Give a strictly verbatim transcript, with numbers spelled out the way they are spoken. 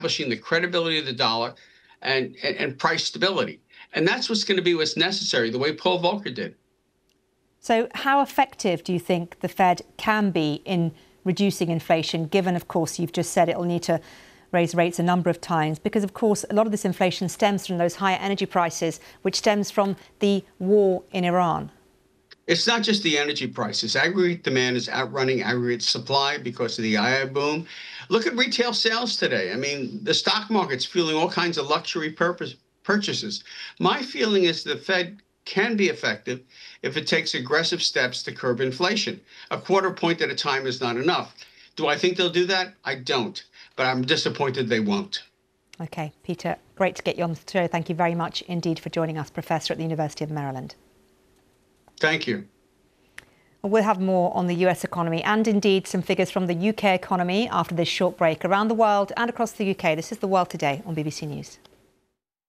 establishing the credibility of the dollar and, and, and price stability. And that's what's going to be what's necessary, the way Paul Volcker did. So how effective do you think the Fed can be in reducing inflation, given, of course, you've just said it'll need to raise rates a number of times? Because, of course, a lot of this inflation stems from those higher energy prices, which stems from the war in Iran. It's not just the energy prices. Aggregate demand is outrunning aggregate supply because of the A I boom. Look at retail sales today. I mean, the stock market's fueling all kinds of luxury purpose purchases. My feeling is the Fed can be effective if it takes aggressive steps to curb inflation. A quarter point at a time is not enough. Do I think they'll do that? I don't, but I'm disappointed they won't. OK, Peter, great to get you on the show. Thank you very much indeed for joining us, Professor at the University of Maryland. Thank you. We'll have more on the U S economy and indeed some figures from the U K economy after this short break. Around the world and across the U K, this is The World Today on B B C News.